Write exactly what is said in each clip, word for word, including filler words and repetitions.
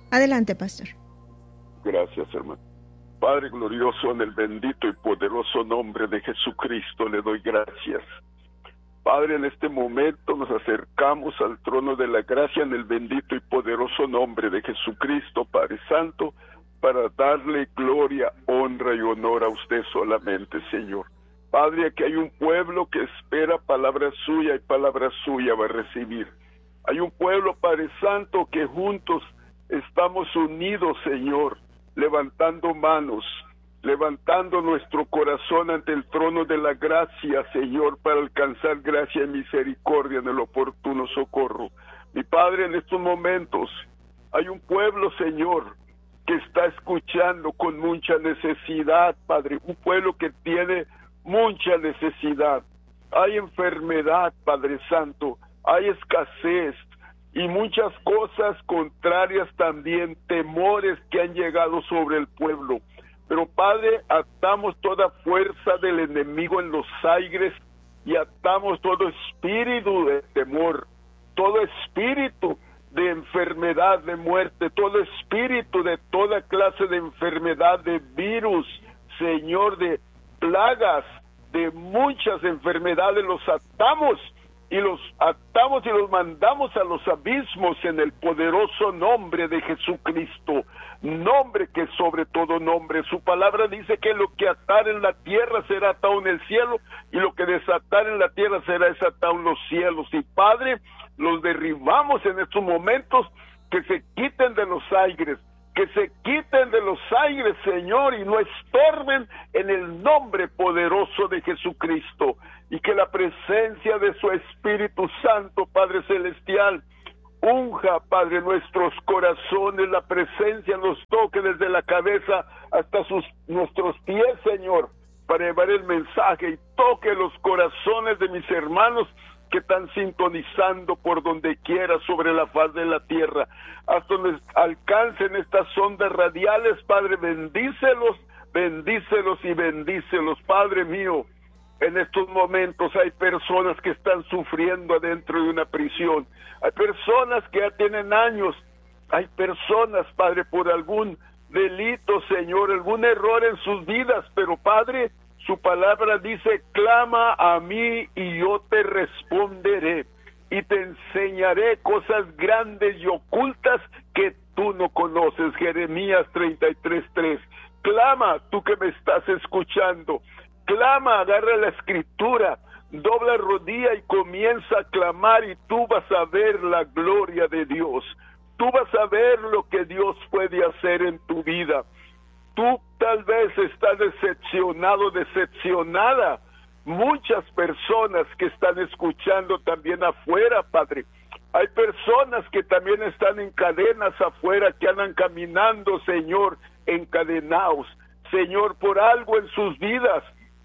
Adelante, pastor. Gracias, hermano. Padre glorioso, en el bendito y poderoso nombre de Jesucristo le doy gracias. Padre, en este momento nos acercamos al trono de la gracia en el bendito y poderoso nombre de Jesucristo, Padre Santo, para darle gloria, honra y honor a usted solamente, Señor. Padre, aquí hay un pueblo que espera palabra suya y palabra suya va a recibir. Hay un pueblo, Padre Santo, que juntos estamos unidos, Señor, levantando manos, levantando nuestro corazón ante el trono de la gracia, Señor, para alcanzar gracia y misericordia en el oportuno socorro. Mi Padre, en estos momentos hay un pueblo, Señor, que está escuchando con mucha necesidad, Padre, un pueblo que tiene mucha necesidad. Hay enfermedad, Padre Santo, hay escasez y muchas cosas contrarias también, temores que han llegado sobre el pueblo. Pero, Padre, atamos toda fuerza del enemigo en los aires y atamos todo espíritu de temor, todo espíritu de enfermedad, de muerte, todo espíritu de toda clase de enfermedad, de virus, Señor, de plagas, de muchas enfermedades, los atamos y los atamos y los mandamos a los abismos en el poderoso nombre de Jesucristo, nombre que sobre todo nombre. Su palabra dice que lo que atar en la tierra será atado en el cielo y lo que desatar en la tierra será desatado en los cielos. Y Padre, los derribamos en estos momentos, que se quiten de los aires, que se quiten de los aires, Señor, y no estorben en el nombre poderoso de Jesucristo, y que la presencia de su Espíritu Santo, Padre Celestial, unja, Padre, nuestros corazones, la presencia nos toque desde la cabeza hasta sus, nuestros pies, Señor, para llevar el mensaje, y toque los corazones de mis hermanos que están sintonizando por donde quiera sobre la faz de la tierra, hasta donde alcancen estas ondas radiales. Padre, bendícelos, bendícelos y bendícelos, Padre mío. En estos momentos hay personas que están sufriendo adentro de una prisión, hay personas que ya tienen años, hay personas, Padre, por algún delito, Señor, algún error en sus vidas, pero Padre, su palabra dice, clama a mí y yo te responderé y te enseñaré cosas grandes y ocultas que tú no conoces. Jeremías treinta y tres, tres. Clama, tú que me estás escuchando, clama, agarra la escritura, dobla rodilla y comienza a clamar, y tú vas a ver la gloria de Dios. Tú vas a ver lo que Dios puede hacer en tu vida. Tú tal vez estás decepcionado, decepcionada. Muchas personas que están escuchando también afuera, Padre. Hay personas que también están en cadenas afuera, que andan caminando, Señor, encadenados, Señor, por algo en sus vidas.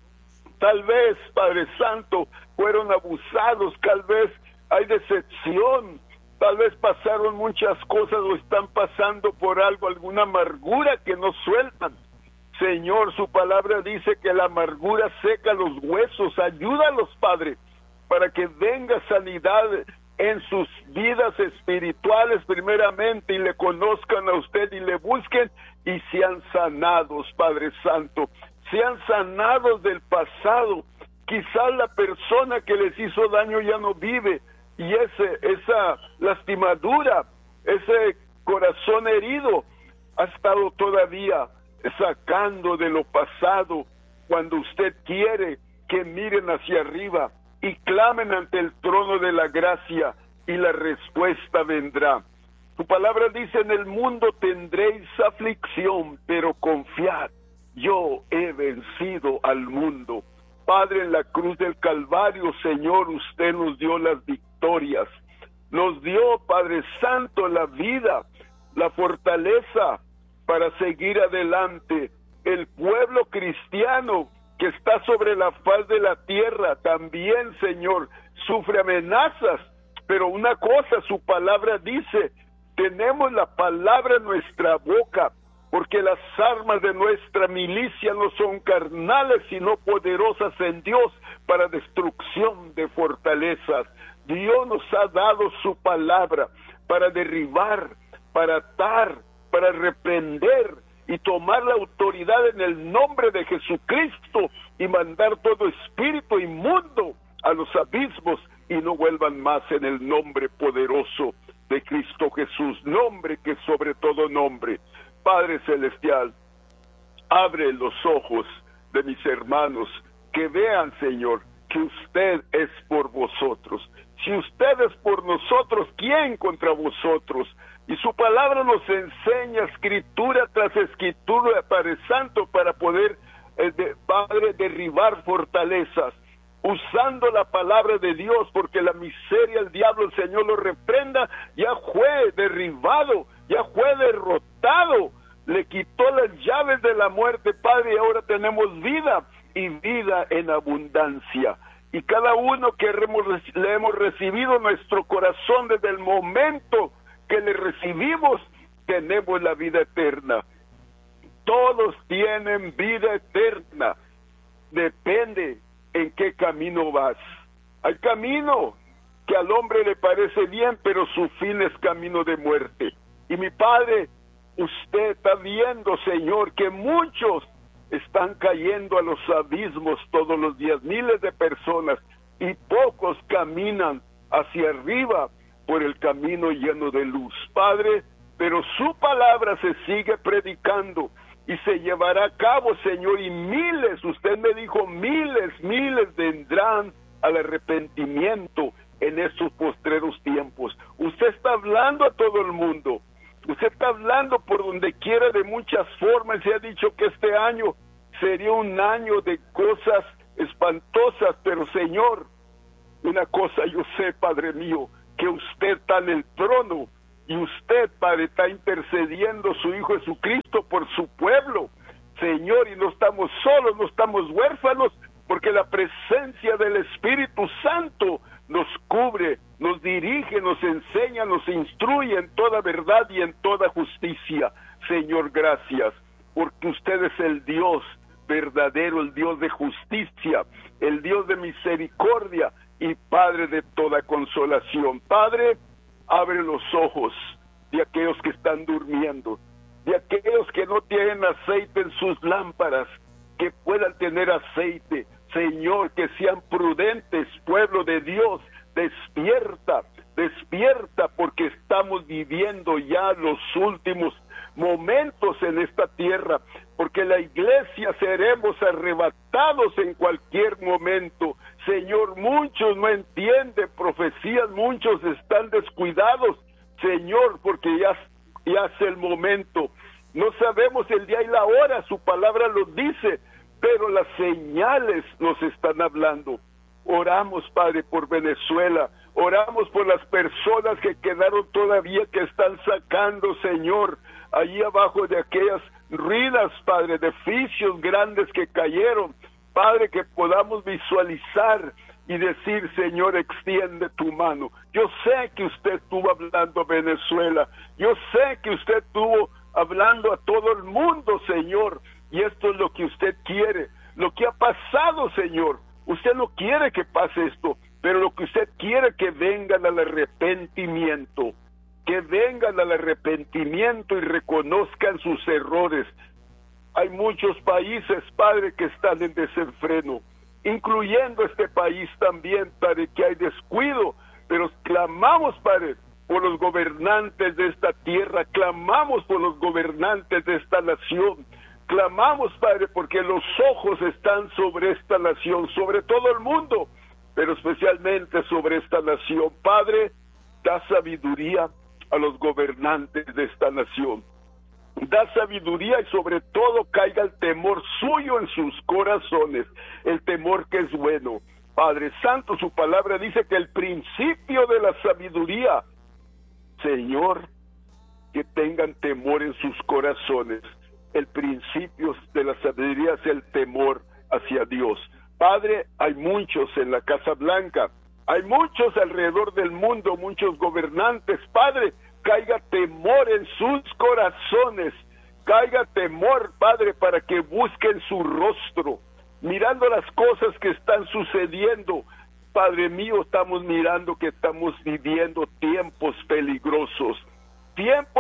Tal vez, Padre Santo, fueron abusados, tal vez hay decepción, tal vez pasaron muchas cosas o están pasando por algo, alguna amargura que no sueltan. Señor, su palabra dice que la amargura seca los huesos. Ayúdalos, Padre, para que venga sanidad en sus vidas espirituales primeramente, y le conozcan a usted y le busquen y sean sanados, Padre Santo. Sean sanados del pasado. Quizás la persona que les hizo daño ya no vive, y ese, esa lastimadura, ese corazón herido, ha estado todavía sacando de lo pasado, cuando usted quiere que miren hacia arriba y clamen ante el trono de la gracia, y la respuesta vendrá. Tu palabra dice, en el mundo tendréis aflicción, pero confiad, yo he vencido al mundo. Padre, en la cruz del Calvario, Señor, usted nos dio las victorias, nos dio, Padre Santo, la vida, la fortaleza para seguir adelante. El pueblo cristiano que está sobre la faz de la tierra también, Señor, sufre amenazas, pero una cosa, su palabra dice, tenemos la palabra en nuestra boca, porque las armas de nuestra milicia no son carnales, sino poderosas en Dios para destrucción de fortalezas. Dios nos ha dado su palabra para derribar, para atar, para reprender y tomar la autoridad en el nombre de Jesucristo y mandar todo espíritu inmundo a los abismos y no vuelvan más en el nombre poderoso de Cristo Jesús, nombre que sobre todo nombre. Padre Celestial, abre los ojos de mis hermanos, que vean, Señor, que usted es por vosotros. Si usted es por nosotros, ¿quién contra vosotros? Y su palabra nos enseña escritura tras escritura, Padre Santo, para poder, eh, de, Padre, derribar fortalezas, usando la palabra de Dios, porque la miseria, el diablo, el Señor lo reprenda, ya fue derribado, ya fue derrotado, le quitó las llaves de la muerte, Padre, y ahora tenemos vida, y vida en abundancia. Y cada uno que hemos, le hemos recibido en nuestro corazón desde el momento que le recibimos, tenemos la vida eterna. Todos tienen vida eterna. Depende en qué camino vas. Hay camino que al hombre le parece bien, pero su fin es camino de muerte. Y mi Padre, usted está viendo, Señor, que muchos están cayendo a los abismos todos los días, miles de personas, y pocos caminan hacia arriba por el camino lleno de luz. Padre, pero su palabra se sigue predicando y se llevará a cabo, Señor, y miles, usted me dijo, miles, miles vendrán al arrepentimiento en estos postreros tiempos. Usted está hablando a todo el mundo. Usted está hablando por donde quiera de muchas formas. Se ha dicho que este año sería un año de cosas espantosas, pero Señor, una cosa yo sé, Padre mío, que usted está en el trono y usted, Padre, está intercediendo su Hijo Jesucristo por su pueblo, Señor, y no estamos solos, no estamos huérfanos, porque la presencia del Espíritu Santo nos cubre, nos dirige, nos enseña, nos instruye en toda verdad y en toda justicia. Señor, gracias, porque usted es el Dios verdadero, el Dios de justicia, el Dios de misericordia y Padre de toda consolación. Padre, abre los ojos de aquellos que están durmiendo, de aquellos que no tienen aceite en sus lámparas, que puedan tener aceite. Señor, que sean prudentes, pueblo de Dios, despierta, despierta, porque estamos viviendo ya los últimos momentos en esta tierra, porque la iglesia seremos arrebatados en cualquier momento. Señor, muchos no entienden profecías, muchos están descuidados, Señor, porque ya, ya es el momento. No sabemos el día y la hora, su palabra lo dice, pero las señales nos están hablando. Oramos, Padre, por Venezuela, oramos por las personas que quedaron todavía, que están sacando, Señor, allí abajo de aquellas ruinas, Padre, edificios grandes que cayeron. Padre, que podamos visualizar y decir, Señor, extiende tu mano. Yo sé que usted estuvo hablando a Venezuela, yo sé que usted estuvo hablando a todo el mundo, Señor, y esto es lo que usted quiere, lo que ha pasado, Señor. Usted no quiere que pase esto, pero lo que usted quiere, que vengan al arrepentimiento, que vengan al arrepentimiento y reconozcan sus errores. Hay muchos países, Padre, que están en desenfreno, incluyendo este país también, Padre, que hay descuido, pero clamamos, Padre, por los gobernantes de esta tierra, clamamos por los gobernantes de esta nación, clamamos, Padre, porque los ojos están sobre esta nación, sobre todo el mundo, pero especialmente sobre esta nación. Padre, da sabiduría a los gobernantes de esta nación. Da sabiduría y sobre todo caiga el temor suyo en sus corazones, el temor que es bueno. Padre Santo, su palabra dice que el principio de la sabiduría, Señor, que tengan temor en sus corazones. El principio de la sabiduría es el temor hacia Dios. Padre, hay muchos en la Casa Blanca, hay muchos alrededor del mundo, muchos gobernantes. Padre, caiga temor en sus corazones, caiga temor, Padre, para que busquen su rostro, mirando las cosas que están sucediendo. Padre mío, estamos mirando que estamos viviendo tiempos peligrosos, tiempos peligrosos.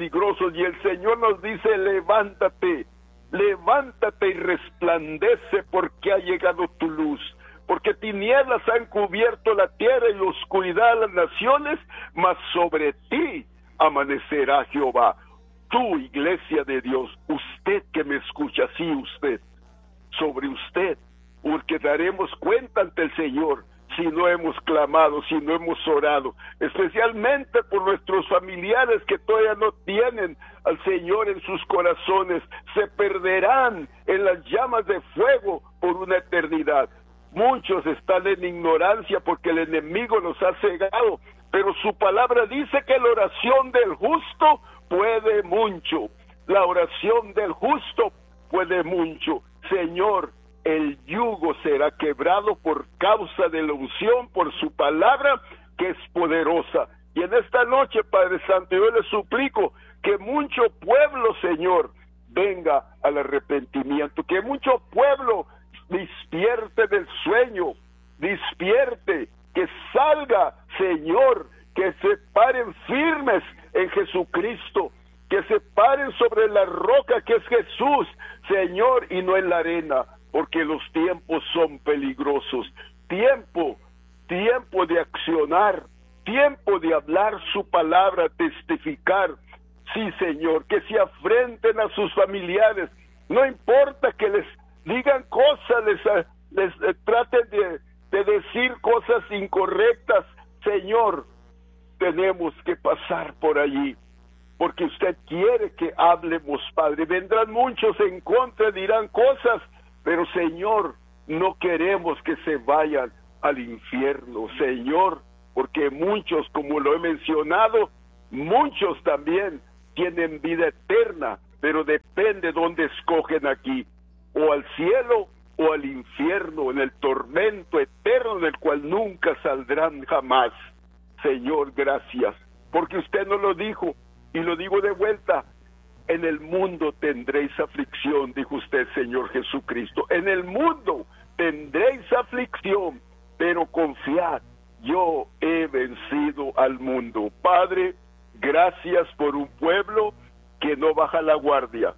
peligrosos, y el Señor nos dice: levántate, levántate y resplandece, porque ha llegado tu luz. Porque tinieblas han cubierto la tierra y la oscuridad las naciones, mas sobre ti amanecerá Jehová. Tú, iglesia de Dios, usted que me escucha, sí, usted, sobre usted, porque daremos cuenta ante el Señor si no hemos clamado, si no hemos orado, especialmente por nuestros familiares que todavía no tienen al Señor en sus corazones. Se perderán en las llamas de fuego por una eternidad. Muchos están en ignorancia porque el enemigo los ha cegado, pero su palabra dice que la oración del justo puede mucho. La oración del justo puede mucho. Señor, el yugo será quebrado por causa de la unción, por su palabra que es poderosa. Y en esta noche, Padre Santo, yo le suplico que mucho pueblo, Señor, venga al arrepentimiento, que mucho pueblo despierte del sueño, despierte, que salga, Señor, que se paren firmes en Jesucristo, que se paren sobre la roca que es Jesús, Señor, y no en la arena, porque los tiempos son peligrosos. Tiempo, tiempo de accionar, tiempo de hablar su palabra, testificar. Sí, Señor, que se afrenten a sus familiares, no importa que les digan cosas, les, les eh, traten de, de decir cosas incorrectas. Señor, tenemos que pasar por allí, porque usted quiere que hablemos, Padre. Vendrán muchos en contra, dirán cosas, pero Señor, no queremos que se vayan al infierno, Señor, porque muchos, como lo he mencionado, muchos también tienen vida eterna, pero depende dónde escogen aquí, o al cielo o al infierno, en el tormento eterno del cual nunca saldrán jamás. Señor, gracias, porque usted nos lo dijo, y lo digo de vuelta: en el mundo tendréis aflicción, dijo usted, Señor Jesucristo. En el mundo tendréis aflicción, pero confiad, yo he vencido al mundo. Padre, gracias por un pueblo que no baja la guardia.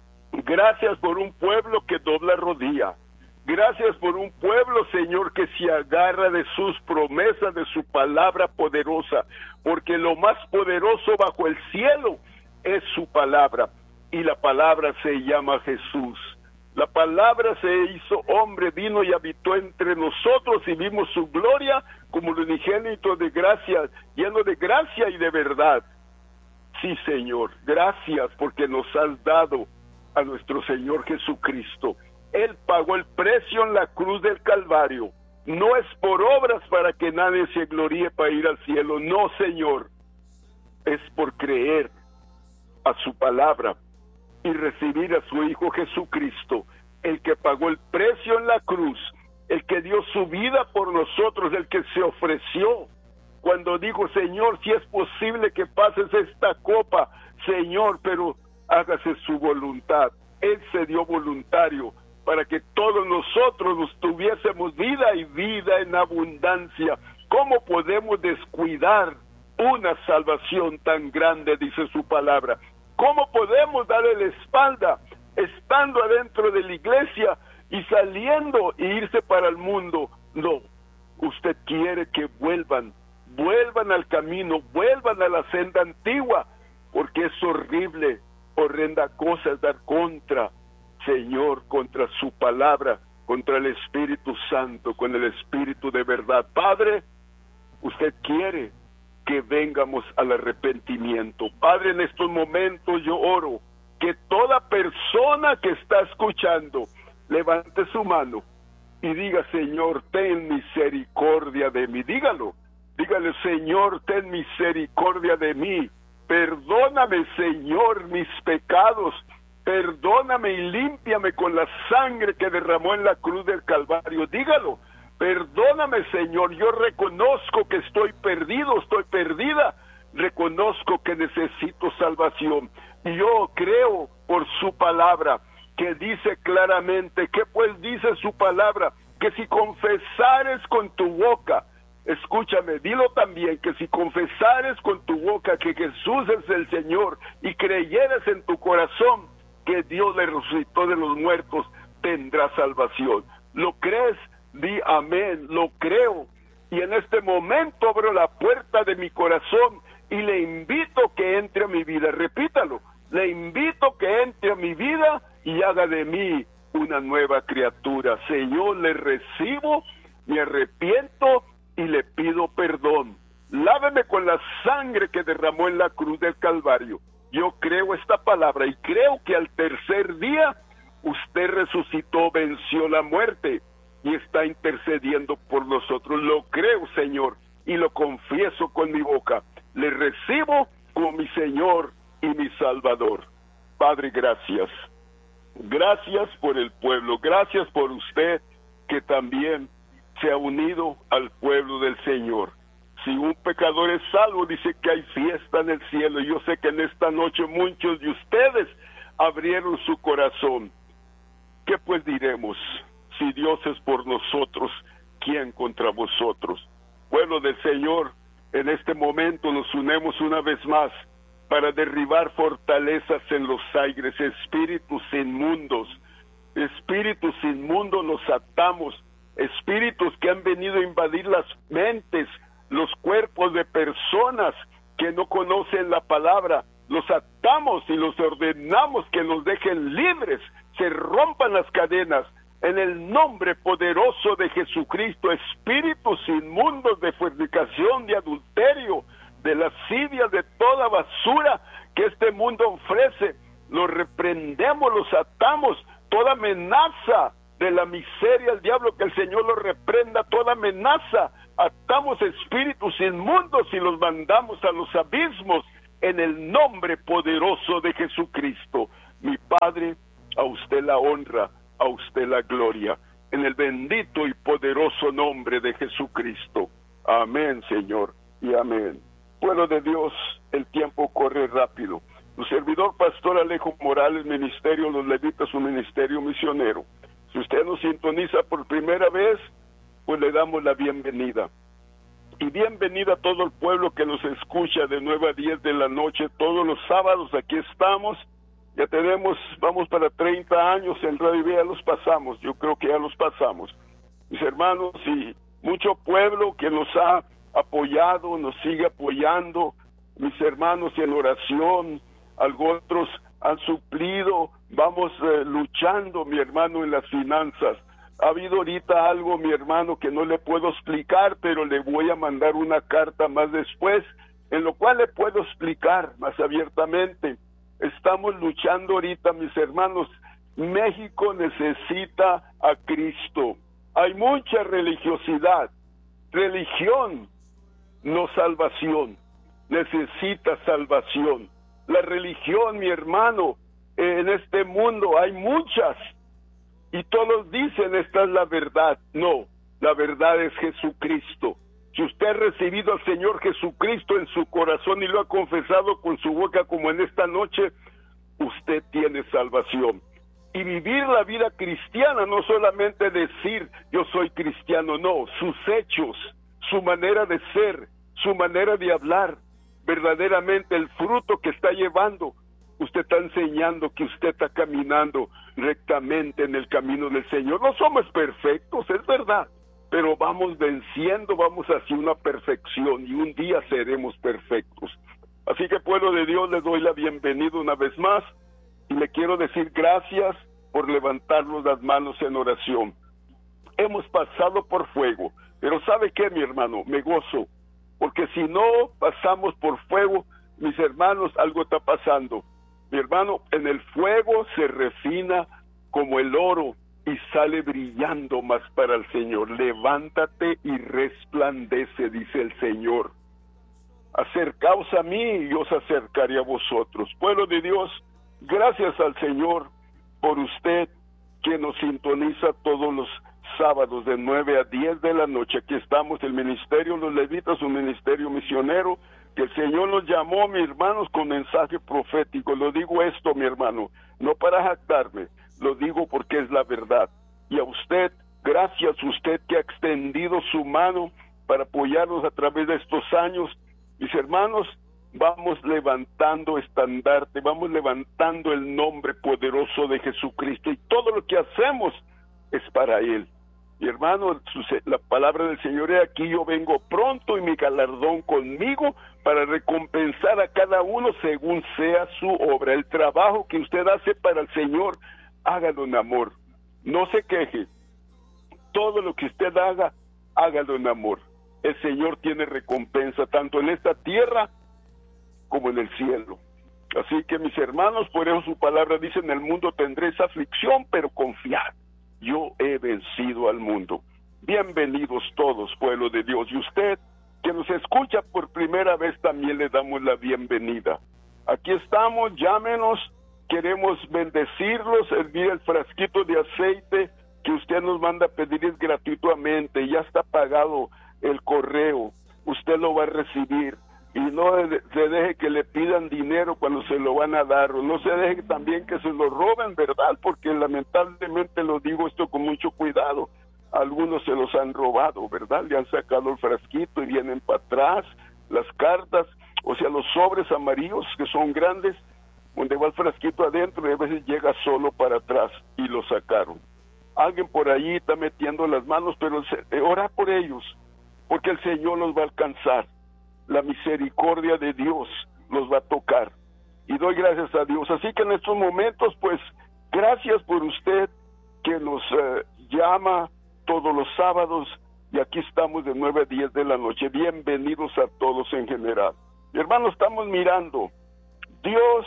Gracias por un pueblo que dobla rodilla. Gracias por un pueblo, Señor, que se agarra de sus promesas, de su palabra poderosa, porque lo más poderoso bajo el cielo es su palabra, y la palabra se llama Jesús. La palabra se hizo hombre, vino y habitó entre nosotros, y vimos su gloria como el unigénito de gracia, lleno de gracia y de verdad. Sí, Señor, gracias porque nos has dado a nuestro Señor Jesucristo. Él pagó el precio en la cruz del Calvario. No es por obras para que nadie se gloríe para ir al cielo. No, Señor. Es por creer a su palabra y recibir a su Hijo Jesucristo, el que pagó el precio en la cruz, el que dio su vida por nosotros, el que se ofreció. Cuando dijo: Señor, si es posible que pases esta copa, Señor, pero hágase su voluntad. Él se dio voluntario para que todos nosotros nos tuviésemos vida y vida en abundancia. ¿Cómo podemos descuidar una salvación tan grande? Dice su palabra. ¿Cómo podemos darle la espalda estando adentro de la iglesia y saliendo e irse para el mundo? No, usted quiere que vuelvan, vuelvan al camino, vuelvan a la senda antigua, porque es horrible, horrenda cosa es dar contra, Señor, contra su palabra, contra el Espíritu Santo, con el Espíritu de verdad. Padre, usted quiere que vengamos al arrepentimiento. Padre, en estos momentos yo oro que toda persona que está escuchando levante su mano y diga: Señor, ten misericordia de mí. Dígalo, dígale: Señor, ten misericordia de mí. Perdóname, Señor, mis pecados. Perdóname y límpiame con la sangre que derramó en la cruz del Calvario. Dígalo: perdóname, Señor, yo reconozco que estoy perdido, estoy perdida, reconozco que necesito salvación. Y yo creo por su palabra, que dice claramente, que pues dice su palabra, que si confesares con tu boca Escúchame, dilo también, que si confesares con tu boca que Jesús es el Señor y creyeres en tu corazón que Dios le resucitó de los muertos, tendrás salvación. ¿Lo crees? Di amén, lo creo. Y en este momento abro la puerta de mi corazón y le invito que entre a mi vida. Repítalo, le invito que entre a mi vida y haga de mí una nueva criatura. Señor, le recibo, me arrepiento y le pido perdón. Láveme con la sangre que derramó en la cruz del Calvario. Yo creo esta palabra y creo que al tercer día usted resucitó, venció la muerte y está intercediendo por nosotros. Lo creo, Señor, y lo confieso con mi boca. Le recibo como mi Señor y mi Salvador. Padre, gracias. Gracias por el pueblo. Gracias por usted que también se ha unido al pueblo del Señor. Si un pecador es salvo, dice que hay fiesta en el cielo. Yo sé que en esta noche muchos de ustedes abrieron su corazón. ¿Qué pues diremos? Si Dios es por nosotros, ¿quién contra vosotros? Pueblo del Señor, en este momento nos unimos una vez más para derribar fortalezas en los aires, espíritus inmundos. Espíritus inmundos los atamos, espíritus que han venido a invadir las mentes, los cuerpos de personas que no conocen la palabra. Los atamos y los ordenamos que nos dejen libres, se rompan las cadenas, en el nombre poderoso de Jesucristo. Espíritus inmundos de fornicación, de adulterio, de lascivia, de toda basura que este mundo ofrece, los reprendemos, los atamos. Toda amenaza de la miseria, el diablo, que el Señor lo reprenda. Toda amenaza, atamos espíritus inmundos y los mandamos a los abismos en el nombre poderoso de Jesucristo. Mi Padre, a usted la honra, a usted la gloria, en el bendito y poderoso nombre de Jesucristo. Amén, Señor, y amén. Pueblo de Dios, el tiempo corre rápido. Su servidor, Pastor Alejo Morales, Ministerio Los Levitas, un ministerio misionero. Si usted nos sintoniza por primera vez, pues le damos la bienvenida. Y bienvenida a todo el pueblo que nos escucha de nueve a diez de la noche, todos los sábados. Aquí estamos. Ya tenemos, vamos para treinta años en Radio Vida, ya los pasamos, yo creo que ya los pasamos. Mis hermanos, y mucho pueblo que nos ha apoyado, nos sigue apoyando, mis hermanos en oración, algunos han suplido, vamos eh, luchando, mi hermano, en las finanzas. Ha habido ahorita algo, mi hermano, que no le puedo explicar, pero le voy a mandar una carta más después, en lo cual le puedo explicar más abiertamente. Estamos luchando ahorita, mis hermanos. México necesita a Cristo. Hay mucha religiosidad. Religión, no salvación. Necesita salvación. La religión, mi hermano, en este mundo hay muchas. Y todos dicen, esta es la verdad. No, la verdad es Jesucristo. Si usted ha recibido al Señor Jesucristo en su corazón y lo ha confesado con su boca como en esta noche, usted tiene salvación. Y vivir la vida cristiana, no solamente decir yo soy cristiano, no, sus hechos, su manera de ser, su manera de hablar, verdaderamente el fruto que está llevando, usted está enseñando que usted está caminando rectamente en el camino del Señor. No somos perfectos, es verdad, pero vamos venciendo, vamos hacia una perfección y un día seremos perfectos. Así que, pueblo de Dios, les doy la bienvenida una vez más y le quiero decir gracias por levantarnos las manos en oración. Hemos pasado por fuego, pero ¿sabe qué, mi hermano? Me gozo, porque si no pasamos por fuego, mis hermanos, algo está pasando. Mi hermano, en el fuego se refina como el oro y sale brillando más para el Señor. Levántate y resplandece, dice el Señor. Acercaos a mí y yo os acercaré a vosotros. Pueblo de Dios, gracias al Señor por usted que nos sintoniza todos los sábados de nueve a diez de la noche. Aquí estamos, el Ministerio Los Levitas, un ministerio misionero, que el Señor nos llamó, mis hermanos, con mensaje profético. Lo digo esto, mi hermano, no para jactarme, lo digo porque es la verdad. Y a usted, gracias a usted que ha extendido su mano para apoyarnos a través de estos años. Mis hermanos, vamos levantando estandarte, vamos levantando el nombre poderoso de Jesucristo, y todo lo que hacemos es para Él. Mi hermano, la palabra del Señor es: aquí yo vengo pronto y mi galardón conmigo para recompensar a cada uno según sea su obra. El trabajo que usted hace para el Señor, hágalo en amor, no se queje. Todo lo que usted haga, hágalo en amor. El Señor tiene recompensa tanto en esta tierra como en el cielo. Así que, mis hermanos, por eso su palabra dice: en el mundo tendréis aflicción, pero confiad, yo he vencido al mundo. Bienvenidos todos, pueblo de Dios, y usted que nos escucha por primera vez, también le damos la bienvenida. Aquí estamos, llámenos, queremos bendecirlos. Envíe el frasquito de aceite que usted nos manda a pedir, es gratuitamente, ya está pagado el correo, usted lo va a recibir. Y no se deje que le pidan dinero cuando se lo van a dar, o no se deje también que se lo roben, ¿verdad? Porque lamentablemente lo digo esto con mucho cuidado, algunos se los han robado, ¿verdad? Le han sacado el frasquito y vienen para atrás las cartas, o sea, los sobres amarillos que son grandes, donde va el frasquito adentro, y a veces llega solo para atrás y lo sacaron. Alguien por allí está metiendo las manos, pero ora por ellos, porque el Señor los va a alcanzar. La misericordia de Dios los va a tocar, y doy gracias a Dios. Así que en estos momentos, pues, gracias por usted que nos eh, llama todos los sábados, y aquí estamos de nueve a diez de la noche. Bienvenidos a todos en general. Mi hermano, estamos mirando, Dios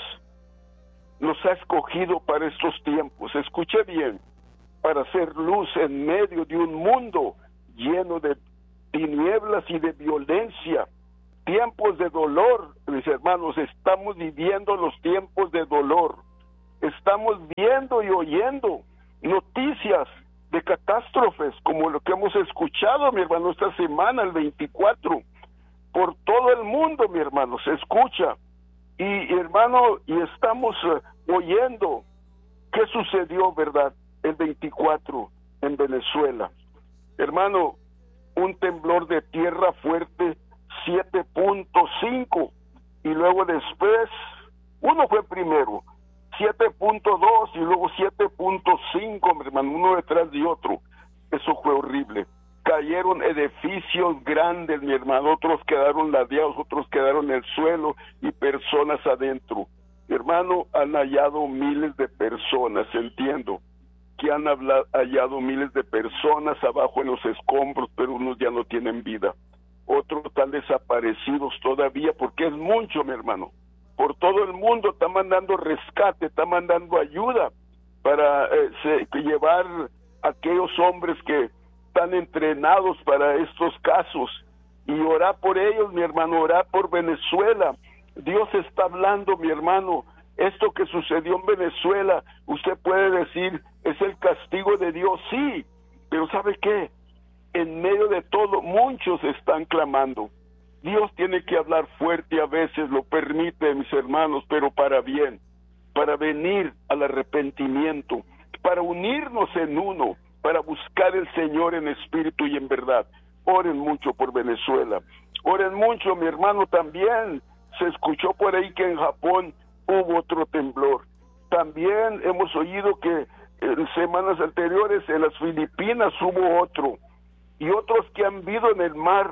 nos ha escogido para estos tiempos, escuche bien, para hacer luz en medio de un mundo lleno de tinieblas y de violencia. Tiempos de dolor, mis hermanos, estamos viviendo los tiempos de dolor. Estamos viendo y oyendo noticias de catástrofes, como lo que hemos escuchado, mi hermano, esta semana, el veinticuatro. Por todo el mundo, mi hermano, se escucha. Y, hermano, y estamos uh, oyendo qué sucedió, ¿verdad?, el veinticuatro en Venezuela. Hermano, un temblor de tierra fuerte, siete punto cinco, y luego después, uno fue primero, siete punto dos, y luego siete punto cinco, mi hermano, uno detrás de otro. Eso fue horrible. Cayeron edificios grandes, mi hermano, otros quedaron ladeados, otros quedaron en el suelo, y personas adentro. Mi hermano, han hallado miles de personas, entiendo que han hablado, hallado miles de personas abajo en los escombros, pero unos ya no tienen vida. Otros están desaparecidos todavía, porque es mucho, mi hermano. Por todo el mundo está mandando rescate, está mandando ayuda para eh, se, llevar a aquellos hombres que están entrenados para estos casos, y orar por ellos, mi hermano, orar por Venezuela. Dios está hablando, mi hermano. Esto que sucedió en Venezuela, usted puede decir, es el castigo de Dios, sí, pero ¿sabe qué? En medio de todo, muchos están clamando. Dios tiene que hablar fuerte, a veces lo permite, mis hermanos, pero para bien, para venir al arrepentimiento, para unirnos en uno, para buscar el Señor en espíritu y en verdad. Oren mucho por Venezuela, oren mucho, mi hermano. También se escuchó por ahí que en Japón hubo otro temblor. También hemos oído que en semanas anteriores en las Filipinas hubo otro, y otros que han vivido en el mar,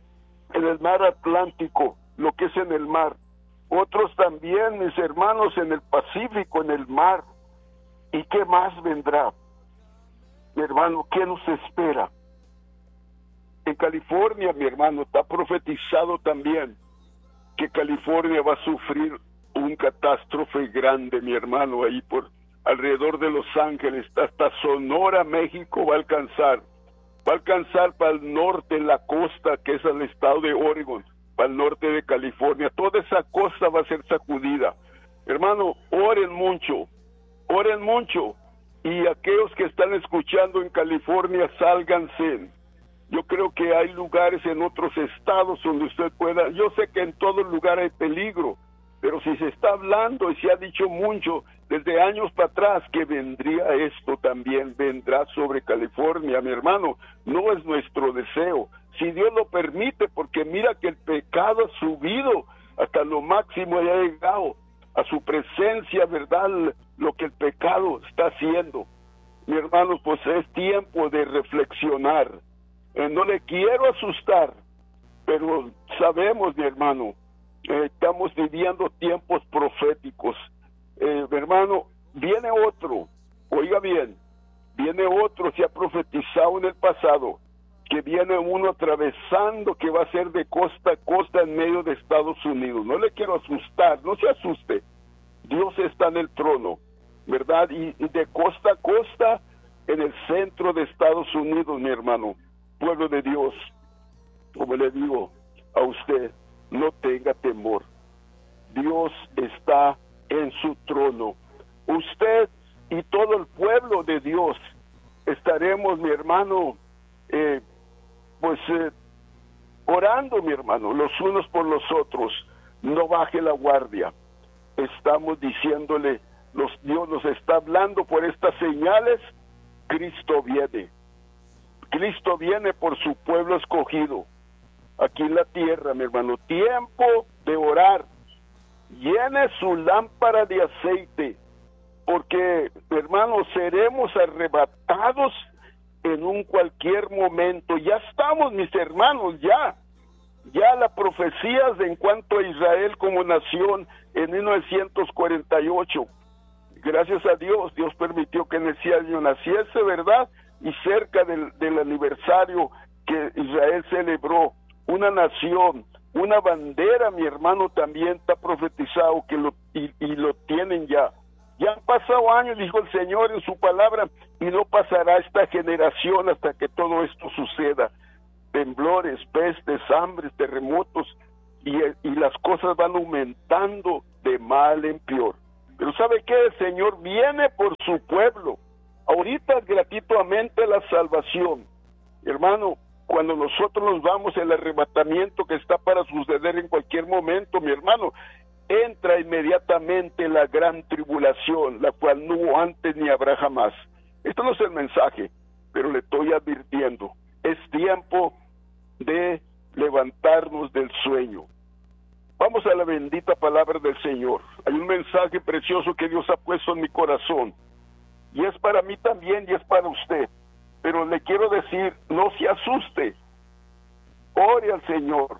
en el mar Atlántico, lo que es en el mar. Otros también, mis hermanos, en el Pacífico, en el mar. ¿Y qué más vendrá? Mi hermano, ¿qué nos espera? En California, mi hermano, está profetizado también que California va a sufrir un catástrofe grande, mi hermano, ahí por alrededor de Los Ángeles, hasta Sonora, México, va a alcanzar, va a alcanzar para el norte, la costa, que es el estado de Oregon, para el norte de California. Toda esa costa va a ser sacudida. Hermano, oren mucho, oren mucho, y aquellos que están escuchando en California, sálganse. Yo creo que hay lugares en otros estados donde usted pueda, yo sé que en todo lugar hay peligro, Pero si se está hablando y se ha dicho mucho desde años para atrás que vendría esto también, vendrá sobre California, mi hermano, no es nuestro deseo. Si Dios lo permite, porque mira que el pecado ha subido hasta lo máximo y ha llegado a su presencia, ¿verdad? Lo que el pecado está haciendo. Mi hermano, pues es tiempo de reflexionar. Eh, no le quiero asustar, pero sabemos, mi hermano, eh, estamos viviendo tiempos proféticos. Eh, mi hermano, viene otro, oiga bien, viene otro, se ha profetizado en el pasado, que viene uno atravesando, que va a ser de costa a costa en medio de Estados Unidos. No le quiero asustar, no se asuste. Dios está en el trono, ¿verdad? Y, y de costa a costa en el centro de Estados Unidos, mi hermano, pueblo de Dios, como le digo a usted, no tenga temor. Dios está en su trono. Usted y todo el pueblo de Dios estaremos, mi hermano, eh, pues eh, orando, mi hermano, los unos por los otros. No baje la guardia. Estamos diciéndole, los, Dios nos está hablando por estas señales. Cristo viene. Cristo viene por su pueblo escogido. Aquí en la tierra, mi hermano, tiempo de orar. Llene su lámpara de aceite, porque, hermano, seremos arrebatados en un cualquier momento. Ya estamos, mis hermanos, ya. Ya las profecías en cuanto a Israel como nación en mil novecientos cuarenta y ocho. Gracias a Dios, Dios permitió que en ese año naciese, ¿verdad? Y cerca del, del aniversario que Israel celebró, una nación, una bandera, mi hermano, también está profetizado que lo, y, y lo tienen ya. Ya han pasado años, dijo el Señor en su palabra, y no pasará esta generación hasta que todo esto suceda. Temblores, pestes, hambres, terremotos, y, y las cosas van aumentando de mal en peor. Pero ¿sabe qué? El Señor viene por su pueblo. Ahorita gratuitamente la salvación. Hermano, cuando nosotros nos vamos, el arrebatamiento que está para suceder en cualquier momento, mi hermano, entra inmediatamente la gran tribulación, la cual no hubo antes ni habrá jamás. Esto no es el mensaje, pero le estoy advirtiendo. Es tiempo de levantarnos del sueño. Vamos a la bendita palabra del Señor. Hay un mensaje precioso que Dios ha puesto en mi corazón. Y es para mí también y es para usted. Pero le quiero decir, no se asuste. Ore al Señor.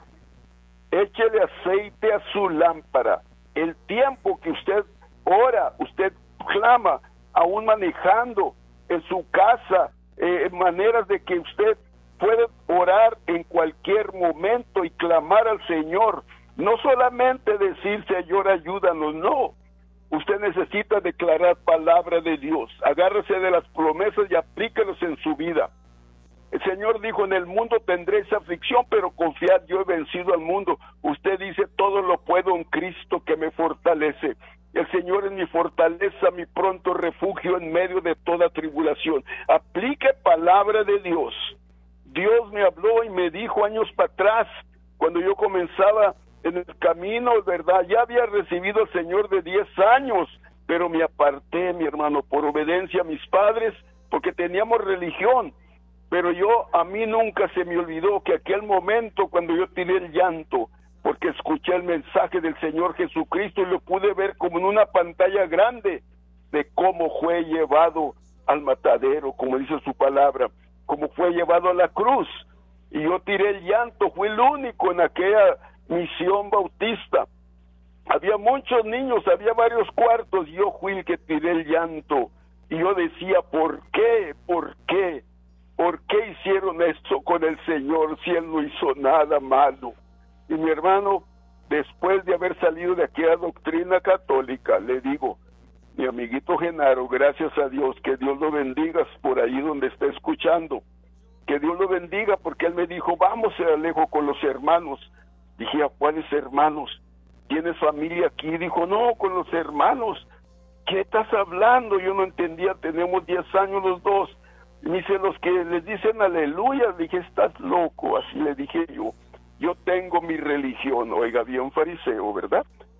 Échele aceite a su lámpara. El tiempo que usted ora, usted clama, aún manejando en su casa, eh, maneras de que usted puede orar en cualquier momento y clamar al Señor. No solamente decir, Señor, ayúdanos, no. Usted necesita declarar palabra de Dios. Agárrese de las promesas y aplíquelos en su vida. El Señor dijo, en el mundo tendréis aflicción, pero confiad, yo he vencido al mundo. Usted dice, todo lo puedo en Cristo que me fortalece. El Señor es mi fortaleza, mi pronto refugio en medio de toda tribulación. Aplique palabra de Dios. Dios me habló y me dijo años para atrás, cuando yo comenzaba en el camino, ¿verdad? Ya había recibido al Señor de diez años, pero me aparté, mi hermano, por obediencia a mis padres, porque teníamos religión. Pero yo, a mí nunca se me olvidó que aquel momento cuando yo tiré el llanto, porque escuché el mensaje del Señor Jesucristo y lo pude ver como en una pantalla grande de cómo fue llevado al matadero, como dice su palabra, cómo fue llevado a la cruz. Y yo tiré el llanto, fui el único en aquella misión bautista. Había muchos niños, había varios cuartos, y yo fui el que tiré el llanto. Y yo decía, ¿por qué? ¿Por qué? ¿Por qué hicieron esto con el Señor si Él no hizo nada malo? Y mi hermano, después de haber salido de aquella doctrina católica, le digo, mi amiguito Genaro, gracias a Dios, que Dios lo bendiga por ahí donde está escuchando, que Dios lo bendiga, porque Él me dijo, vamos a Alejo con los hermanos. Dije, ¿a cuáles hermanos? ¿Tienes familia aquí? Dijo, no, con los hermanos. ¿Qué estás hablando? Yo no entendía, tenemos diez años los dos. Y me dice, los que les dicen aleluya. Dije, estás loco, así le dije yo. Yo tengo mi religión, oiga, bien fariseo, ¿verdad?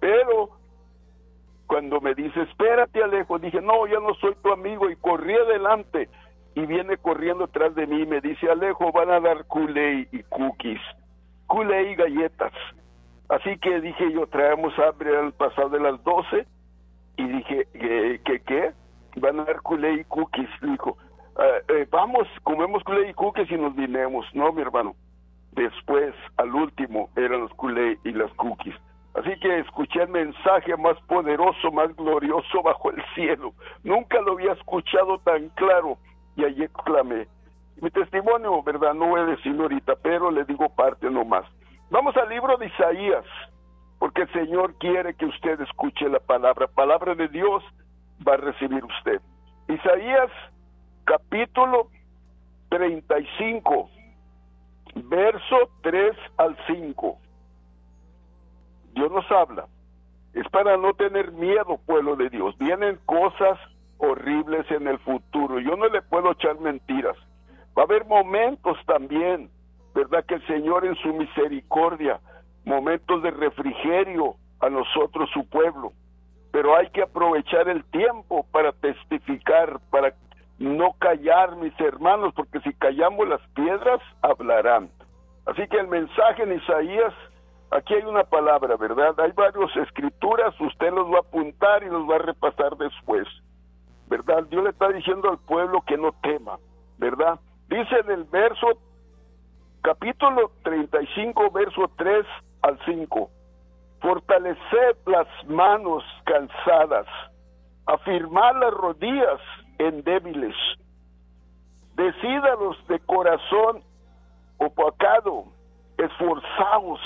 Pero cuando me dice, espérate, Alejo, dije, no, yo no soy tu amigo, y corrí adelante, y viene corriendo atrás de mí y me dice, Alejo, van a dar Kool-Aid y cookies, Kool-Aid y galletas. Así que dije yo, traemos hambre al pasado de las doce, y dije, ¿qué, qué, qué? Van a dar Kool-Aid y cookies. Dijo, eh, eh, vamos, comemos Kool-Aid y cookies y nos vinemos. No, mi hermano, después, al último, eran los Kool-Aid y las cookies. Así que escuché el mensaje más poderoso, más glorioso bajo el cielo. Nunca lo había escuchado tan claro, y allí clamé. Mi testimonio, ¿verdad? No voy a decirlo ahorita, pero le digo parte nomás. Vamos al libro de Isaías, porque el Señor quiere que usted escuche la palabra. Palabra de Dios va a recibir usted. Isaías, capítulo treinta y cinco, verso tres al cinco. Dios nos habla. Es para no tener miedo, pueblo de Dios. Vienen cosas horribles en el futuro. Yo no le puedo echar mentiras. Va a haber momentos también, ¿verdad? Que el Señor en su misericordia, momentos de refrigerio a nosotros, su pueblo. Pero hay que aprovechar el tiempo para testificar, para no callar, mis hermanos, porque si callamos las piedras, hablarán. Así que el mensaje en Isaías, aquí hay una palabra, ¿verdad? Hay varias escrituras, usted los va a apuntar y los va a repasar después, ¿verdad? Dios le está diciendo al pueblo que no tema, ¿verdad? Dice en el verso, capítulo treinta y cinco, verso tres al cinco, fortaleced las manos cansadas, afirmad las rodillas endebiles, decídalos de corazón opacado, esforzaos,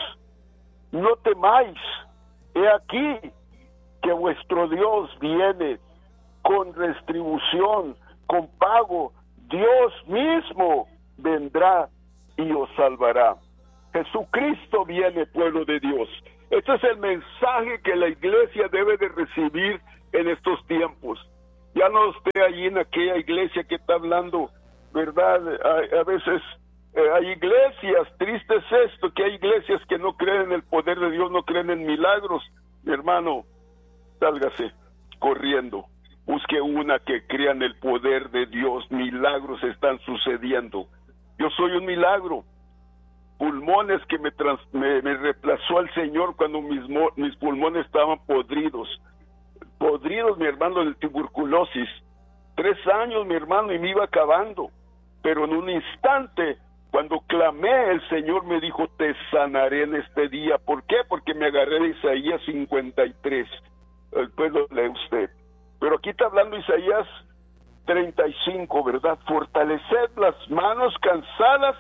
no temáis, he aquí que vuestro Dios viene con retribución, con pago, Dios mismo vendrá y os salvará. Jesucristo viene, pueblo de Dios. Este es el mensaje que la iglesia debe de recibir en estos tiempos. Ya no esté allí en aquella iglesia que está hablando, ¿verdad? A, a veces eh, hay iglesias, triste es esto, que hay iglesias que no creen en el poder de Dios, no creen en milagros. Mi hermano, sálgase corriendo. Busque una que crea en el poder de Dios. Milagros están sucediendo. Yo soy un milagro. Pulmones que me, trans, me, me reemplazó al Señor cuando mis, mis pulmones estaban podridos. Podridos, mi hermano, de tuberculosis. Tres años, mi hermano, y me iba acabando. Pero en un instante, cuando clamé, el Señor me dijo, te sanaré en este día. ¿Por qué? Porque me agarré de Isaías cincuenta y tres. Después lo lee usted. Pero aquí está hablando Isaías treinta y cinco, ¿verdad? Fortaleced las manos cansadas,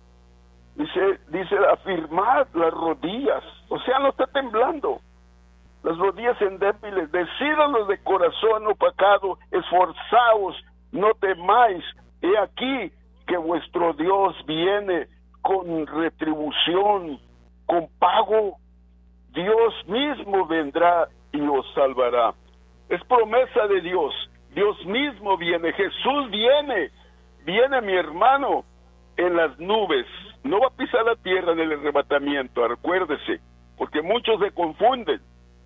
dice, dice, afirmad las rodillas, o sea, no está temblando, las rodillas endebles, decídalos de corazón opacado, esforzaos, no temáis, he aquí que vuestro Dios viene con retribución, con pago, Dios mismo vendrá y os salvará. Es promesa de Dios. Dios mismo viene. Jesús viene. Viene, mi hermano, en las nubes. No va a pisar la tierra en el arrebatamiento, acuérdese, porque muchos se confunden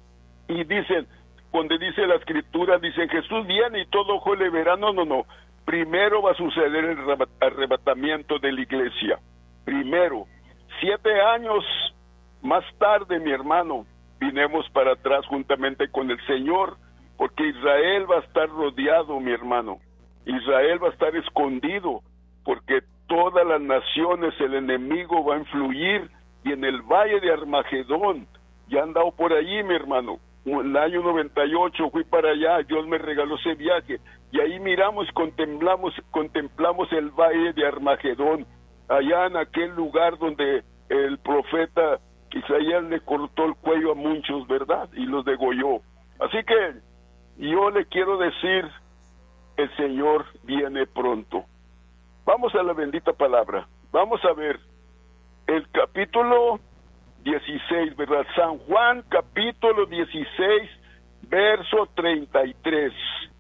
y dicen, cuando dice la escritura, dicen Jesús viene y todo ojo le verá. No, no, no. Primero va a suceder el arrebatamiento de la iglesia. Primero. Siete años más tarde, mi hermano, vinemos para atrás juntamente con el Señor, porque Israel va a estar rodeado, mi hermano. Israel va a estar escondido, porque todas las naciones, el enemigo va a influir, y en el valle de Armagedón, ya han andado por allí, mi hermano. En el año noventa y ocho fui para allá, Dios me regaló ese viaje, y ahí miramos, contemplamos, contemplamos el valle de Armagedón, allá en aquel lugar donde el profeta Isaías le cortó el cuello a muchos, ¿verdad? Y los degolló. Así que yo le quiero decir, el Señor viene pronto. Vamos a la bendita palabra. Vamos a ver el capítulo dieciséis, ¿verdad? San Juan, capítulo dieciséis, verso treinta y tres.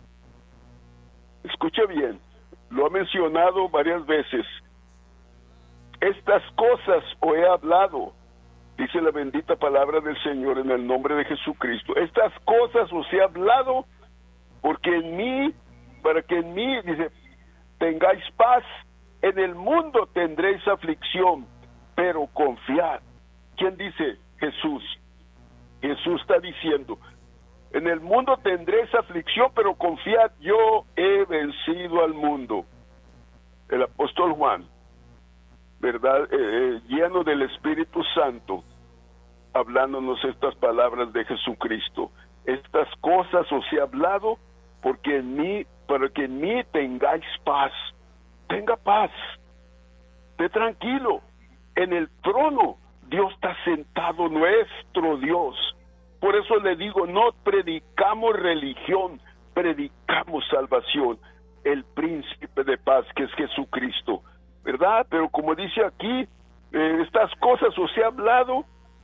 Escuche bien, lo ha mencionado varias veces. Estas cosas os he hablado Dice la bendita palabra del Señor en el nombre de Jesucristo. Estas cosas os he hablado porque en mí, para que en mí, dice, tengáis paz. En el mundo tendréis aflicción, pero confiad. ¿Quién dice? Jesús. Jesús está diciendo, en el mundo tendréis aflicción, pero confiad, yo he vencido al mundo. El apóstol Juan, ¿verdad? Eh, eh, lleno del Espíritu Santo, hablándonos estas palabras de Jesucristo. Estas cosas os he hablado porque en mí, para que en mí tengáis paz. Tenga paz. Esté tranquilo. En el trono Dios está sentado, nuestro Dios. Por eso le digo, no predicamos religión, predicamos salvación. El príncipe de paz, que es Jesucristo, ¿verdad? Pero como dice aquí, eh, estas cosas os he hablado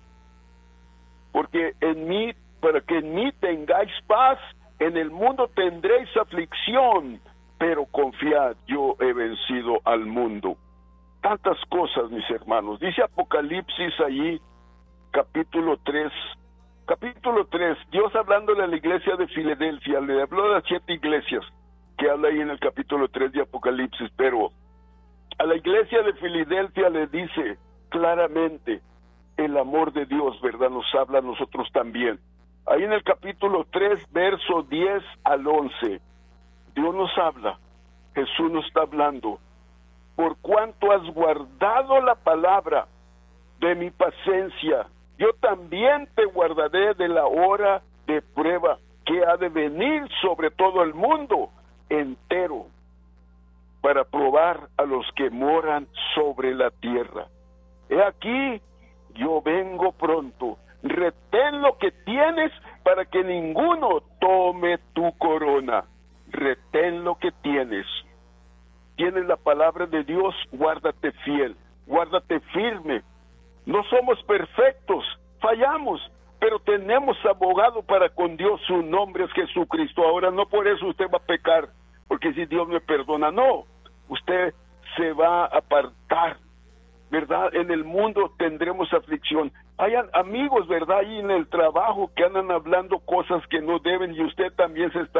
porque en mí, para que en mí tengáis paz. En el mundo tendréis aflicción, pero confiad, yo he vencido al mundo. Tantas cosas, mis hermanos. Dice Apocalipsis allí, capítulo tres, capítulo tres, Dios hablándole a la iglesia de Filadelfia, le habló de las siete iglesias, que habla ahí en el capítulo tres de Apocalipsis, pero a la iglesia de Filadelfia le dice claramente, el amor de Dios, ¿verdad? Nos habla a nosotros también. Ahí en el capítulo tres, verso diez al once, Dios nos habla, Jesús nos está hablando. Por cuanto has guardado la palabra de mi paciencia, yo también te guardaré de la hora de prueba que ha de venir sobre todo el mundo entero, para probar a los que moran sobre la tierra. He aquí, yo vengo pronto. Retén lo que tienes para que ninguno tome tu corona. Retén lo que tienes. Tienes la palabra de Dios, guárdate fiel, guárdate firme. No somos perfectos, fallamos, pero tenemos abogado para con Dios, su nombre es Jesucristo. Ahora no por eso usted va a pecar, porque si Dios me perdona, no, usted se va a apartar, ¿verdad? En el mundo tendremos aflicción. Hay amigos, ¿verdad? Ahí en el trabajo que andan hablando cosas que no deben y usted también se está